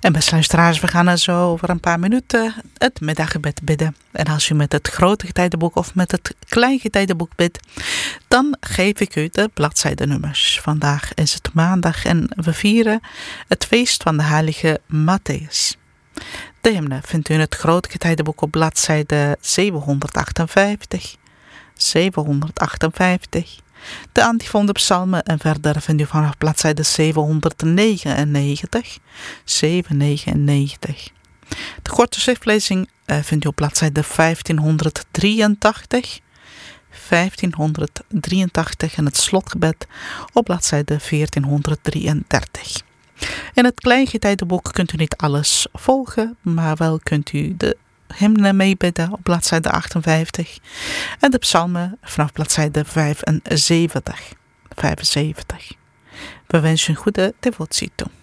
En beste luisteraars, we gaan er zo over een paar minuten het middaggebed bidden. En als u met het grote getijdenboek of met het klein getijdenboek bidt, dan geef ik u de bladzijdenummers. Vandaag is het maandag en we vieren het feest van de heilige Matthäus. De hymne vindt u in het grote getijdenboek op bladzijde 758. 758. De antifon, de psalmen en verder vindt u vanaf bladzijde 799. 799. De korte schriftlezing vindt u op bladzijde 1583. 1583 en het slotgebed op bladzijde 1433. In het klein getijdenboek kunt u niet alles volgen, maar wel kunt u de hymne meebidden op bladzijde 58 en de psalmen vanaf bladzijde 75. We wensen een goede devotie toe.